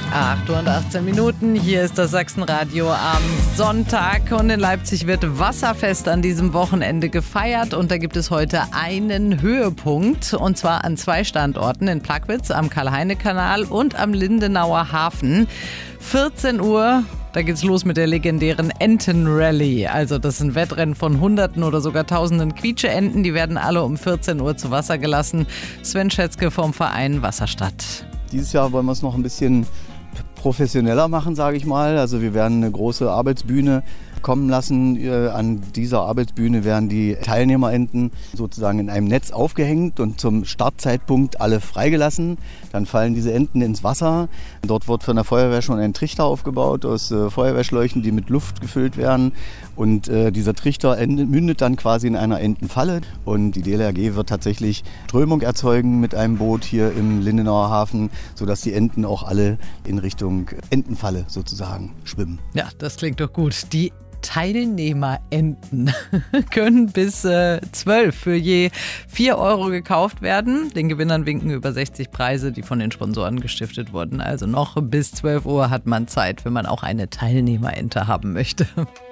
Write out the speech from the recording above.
8:18. Hier ist das Sachsenradio am Sonntag und in Leipzig wird Wasserfest an diesem Wochenende gefeiert und da gibt es heute einen Höhepunkt und zwar an 2 Standorten in Plagwitz am Karl-Heine-Kanal und am Lindenauer Hafen. 14 Uhr, da geht's los mit der legendären Entenrallye. Also das ist ein Wettrennen von Hunderten oder sogar Tausenden Quietscheenten. Die werden alle um 14 Uhr zu Wasser gelassen. Sven Schätzke vom Verein Wasserstadt. Dieses Jahr wollen wir es noch ein bisschen professioneller machen, sage ich mal. Also wir werden eine große Arbeitsbühne kommen lassen. An dieser Arbeitsbühne werden die Teilnehmerenten sozusagen in einem Netz aufgehängt und zum Startzeitpunkt alle freigelassen. Dann fallen diese Enten ins Wasser. Dort wird von der Feuerwehr schon ein Trichter aufgebaut aus Feuerwehrschläuchen, die mit Luft gefüllt werden. Und dieser Trichter mündet dann quasi in einer Entenfalle. Und die DLRG wird tatsächlich Strömung erzeugen mit einem Boot hier im Lindenauer Hafen, sodass die Enten auch alle in Richtung Entenfalle sozusagen schwimmen. Ja, das klingt doch gut. Die Teilnehmerenten können bis 12 für je 4 Euro gekauft werden. Den Gewinnern winken über 60 Preise, die von den Sponsoren gestiftet wurden. Also noch bis 12 Uhr hat man Zeit, wenn man auch eine Teilnehmerente haben möchte.